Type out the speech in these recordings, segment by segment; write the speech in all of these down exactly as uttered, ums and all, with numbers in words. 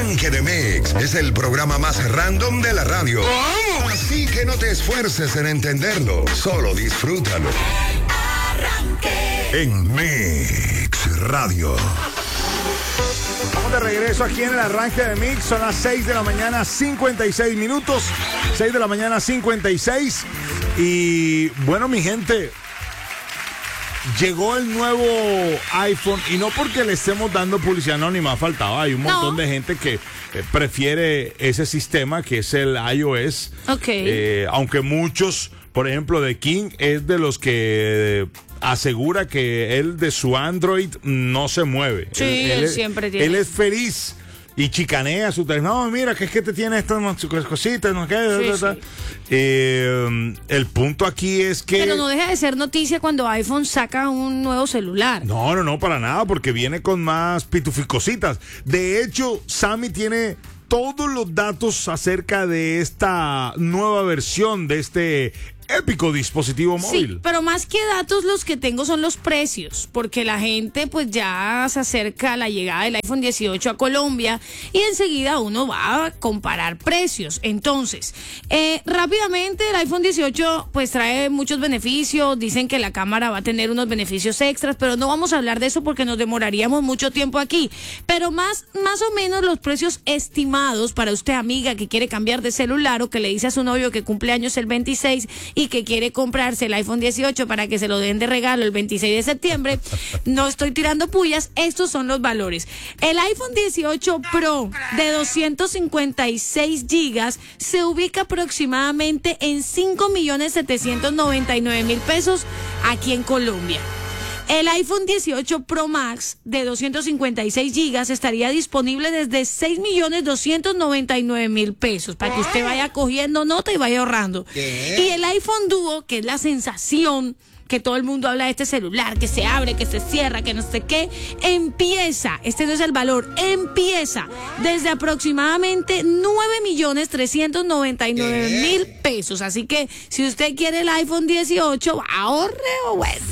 arranque de Mix es el programa más random de la radio. ¡Oh! Así que no te esfuerces en entenderlo, solo disfrútalo. El arranque. En Mix Radio. Estamos de regreso aquí en el arranque de Mix. Son las seis de la mañana, cincuenta y seis minutos. seis de la mañana, cincuenta y seis. Y bueno, mi gente, llegó el nuevo iPhone. Y no porque le estemos dando publicidad, no, ni más faltaba. Hay un montón no. de gente que eh, prefiere ese sistema que es el iOS. Ok. Eh, aunque muchos, por ejemplo, de King es de los que... asegura que él de su Android no se mueve. Sí, él, él él siempre tiene. Él es feliz y chicanea su teléfono. No, mira, que es que te tiene estas cositas, no sé. Sí, sí. Eh, el punto aquí es que... Pero no deja de ser noticia cuando iPhone saca un nuevo celular. No, no, no, para nada, porque viene con más pituficositas. De hecho, Sammy tiene todos los datos acerca de esta nueva versión de este épico dispositivo móvil. Sí, pero más que datos, los que tengo son los precios, porque la gente pues ya se acerca a la llegada del iPhone dieciocho a Colombia y enseguida uno va a comparar precios. Entonces, eh, rápidamente el iPhone dieciocho pues trae muchos beneficios, dicen que la cámara va a tener unos beneficios extras, pero no vamos a hablar de eso porque nos demoraríamos mucho tiempo aquí. Pero más, más o menos los precios estimados para usted, amiga, que quiere cambiar de celular o que le dice a su novio que cumple años el veintiséis y que quiere comprarse el iPhone dieciocho para que se lo den de regalo el veintiséis de septiembre, no estoy tirando pullas, estos son los valores. El iPhone dieciocho Pro de doscientos cincuenta y seis gigas se ubica aproximadamente en cinco millones setecientos noventa y nueve mil pesos aquí en Colombia. El iPhone dieciocho Pro Max de doscientos cincuenta y seis gigas estaría disponible desde seis millones doscientos noventa y nueve mil pesos, para que usted vaya cogiendo nota y vaya ahorrando. ¿Qué? Y el iPhone Duo, que es la sensación que todo el mundo habla de este celular, que se abre, que se cierra, que no sé qué, empieza, este no es el valor, empieza desde aproximadamente nueve millones trescientos noventa y nueve mil pesos. Así que si usted quiere el iPhone dieciocho, ahorre o bueno.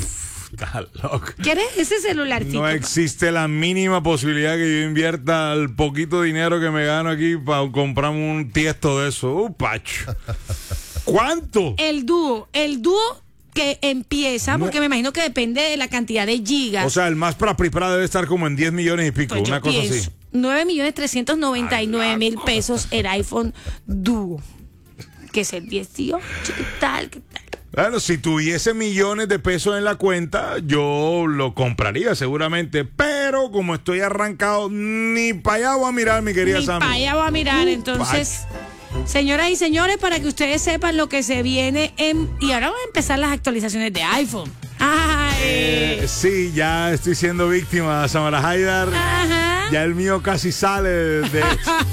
¿Quieres ese celularcito? No existe la mínima posibilidad que yo invierta el poquito dinero que me gano aquí para comprarme un tiesto de eso. Uh, pacho. ¿Cuánto? El dúo, el dúo que empieza, no. porque me imagino que depende de la cantidad de gigas. O sea, el más para prepara debe estar como en diez millones y pico, pues una cosa pienso, así. nueve millones trescientos noventa y nueve mil pesos el iPhone Duo. Que es el dieciocho, ¿qué tal? ¿Qué tal? Bueno, si tuviese millones de pesos en la cuenta, yo lo compraría seguramente, pero como estoy arrancado, ni para allá voy a mirar, mi querida Sammy. Ni para allá voy a mirar, uh, entonces, vaya. Señoras y señores, para que ustedes sepan lo que se viene en... Y ahora van a empezar las actualizaciones de iPhone. ¡Ay! Eh, sí, ya estoy siendo víctima, Samara Haidar. Ajá. Ya el mío casi sale de...